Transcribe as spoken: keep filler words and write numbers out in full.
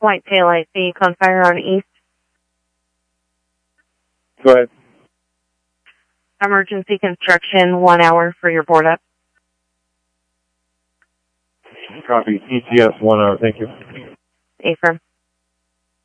white taillight, see cone fire on east. Go ahead. Emergency construction, one hour for your board up. Copy. E T S, one hour. Thank you. Affirm.